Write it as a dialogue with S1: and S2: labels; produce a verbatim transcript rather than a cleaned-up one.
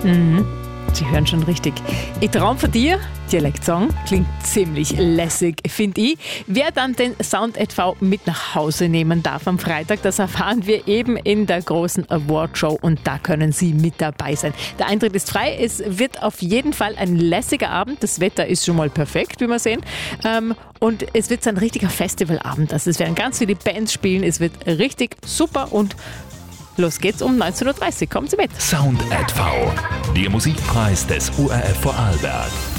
S1: Mhm. Sie hören schon richtig. Ich Traum von dir, Dialektsong, klingt ziemlich lässig, finde ich. Wer dann den Sound N V mit nach Hause nehmen darf am Freitag, das erfahren wir eben in der großen Awardshow und da können Sie mit dabei sein. Der Eintritt ist frei, es wird auf jeden Fall ein lässiger Abend. Das Wetter ist schon mal perfekt, wie wir sehen. Und es wird ein richtiger Festivalabend. Also es werden ganz viele Bands spielen, es wird richtig super und los geht's um neunzehn Uhr dreißig. Kommen Sie mit.
S2: Sound N V, der Musikpreis des O R F Vorarlberg.